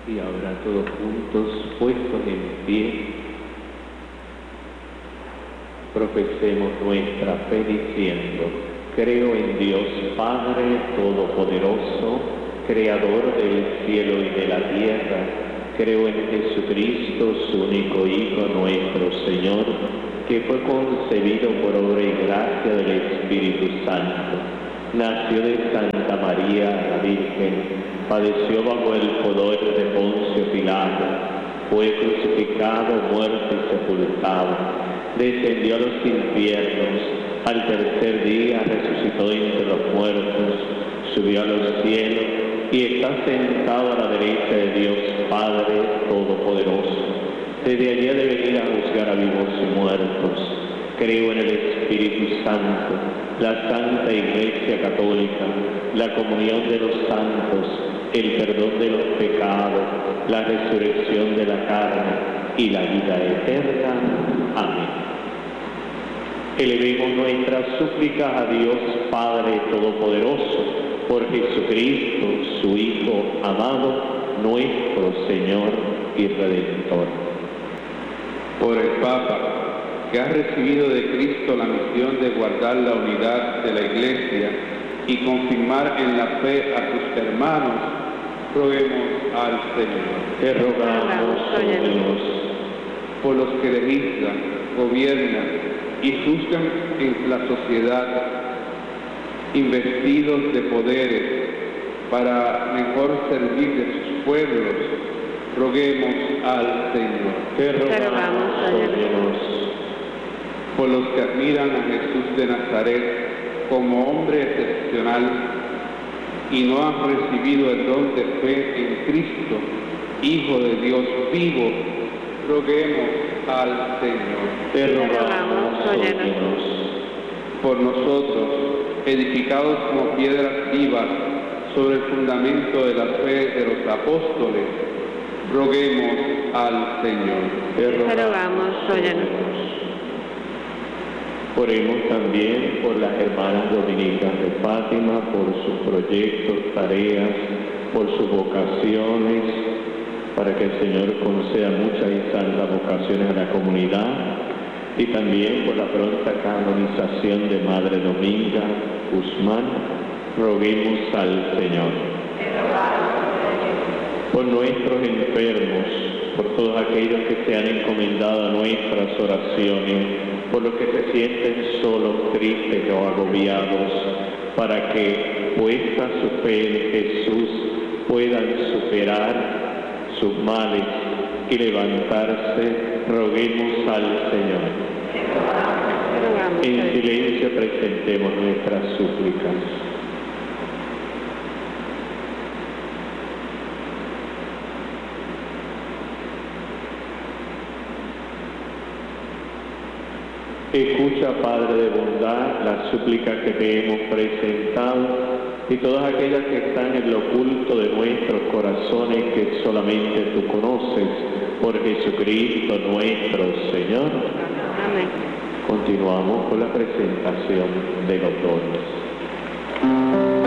Y ahora todos juntos, puestos en pie, profesemos nuestra fe diciendo: creo en Dios Padre Todopoderoso, Creador del cielo y de la tierra. Creo en Jesucristo, su único Hijo, nuestro Señor, que fue concebido por obra y gracia del Espíritu Santo. Nació de Santa María la Virgen, padeció bajo el poder de Poncio Pilato, fue crucificado, muerto y sepultado, descendió a los infiernos, al tercer día resucitó entre los muertos, subió a los cielos y está sentado a la derecha de Dios Padre Todopoderoso. Desde allí ha de venir a juzgar a vivos y muertos. Creo en el Espíritu Santo, la Santa Iglesia Católica, la comunión de los santos, el perdón de los pecados, la resurrección de la carne y la vida eterna. Amén. Elevemos nuestras súplicas a Dios Padre Todopoderoso, por Jesucristo, su Hijo amado, nuestro Señor y Redentor. Por el Papa, que ha recibido de Cristo la misión de guardar la unidad de la Iglesia y confirmar en la fe a sus hermanos, roguemos al Señor. Te rogamos, oh Dios. Por los que legislan, gobiernan y juzgan en la sociedad, investidos de poderes para mejor servir de sus pueblos, roguemos al Señor. Te rogamos, oh Dios. Por los que admiran a Jesús de Nazaret como hombre excepcional y no han recibido el don de fe en Cristo, Hijo de Dios vivo, roguemos al Señor. Te rogamos, oh Dios. Por nosotros, edificados como piedras vivas sobre el fundamento de la fe de los apóstoles, roguemos al Señor. Te rogamos, oh Dios. Oremos también por las hermanas dominicas de Fátima, por sus proyectos, tareas, por sus vocaciones, para que el Señor conceda muchas y santas vocaciones a la comunidad, y también por la pronta canonización de Madre Dominga Guzmán, roguemos al Señor. Por nuestros enfermos, por todos aquellos que se han encomendado a nuestras oraciones, por los que se sienten solos, tristes o agobiados, para que, puesta su fe en Jesús, puedan superar sus males y levantarse, roguemos al Señor. En silencio presentemos nuestras súplicas. Escucha, Padre de bondad, las súplicas que te hemos presentado y todas aquellas que están en lo oculto de nuestros corazones que solamente tú conoces, por Jesucristo nuestro Señor. Amén. Continuamos con la presentación de los dones.